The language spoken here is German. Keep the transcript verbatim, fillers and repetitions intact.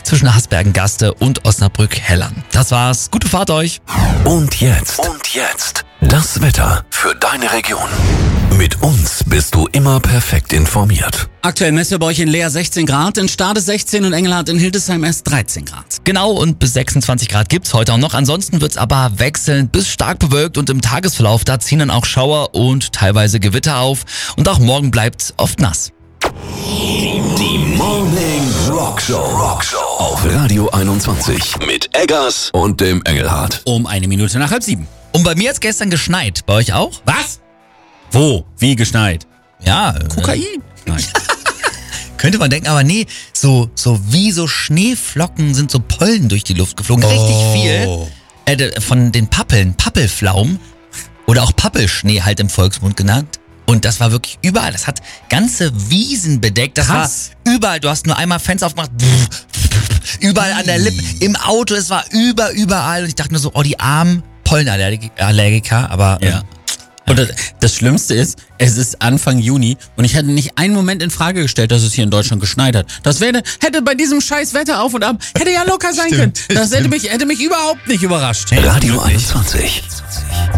zwischen Hasbergen-Gaste und Osnabrück-Hellern. Das war's. Gute Fahrt euch. Und jetzt, und jetzt, das Wetter für deine Region. Mit uns bist du immer perfekt informiert. Aktuell messen wir bei euch in Leer sechzehn Grad, in Stade sechzehn und Engelhardt in Hildesheim erst dreizehn Grad. Genau, und bis sechsundzwanzig Grad gibt's heute auch noch. Ansonsten wird's aber wechselnd bis stark bewölkt und im Tagesverlauf, da ziehen dann auch Schauer und teilweise Gewitter auf. Und auch morgen bleibt's oft nass. Die Morning Rockshow. Rockshow auf Radio einundzwanzig mit Eggers und dem Engelhardt. Um eine Minute nach halb sieben. Und bei mir hat's gestern geschneit. Bei euch auch? Was? Wo? Wie geschneit? Ja. Kokain? Nein. Könnte man denken, aber nee, so, so wie so Schneeflocken sind so Pollen durch die Luft geflogen. Richtig viel. Äh, von den Pappeln, Pappelflaum oder auch Pappelschnee halt im Volksmund genannt. Und das war wirklich überall. Das hat ganze Wiesen bedeckt. Das Krass. war überall. Du hast nur einmal Fenster aufgemacht. Überall an der Lippe, im Auto. Es war über, überall. Und ich dachte nur so, oh, die armen Pollenallergiker. Aber Ja. Und das, das Schlimmste ist, es ist Anfang Juni und ich hätte nicht einen Moment in Frage gestellt, dass es hier in Deutschland geschneit hat. Das wäre, hätte bei diesem scheiß Wetter auf und ab, hätte ja locker sein können. Das hätte mich, hätte mich überhaupt nicht überrascht. Radio einundzwanzig.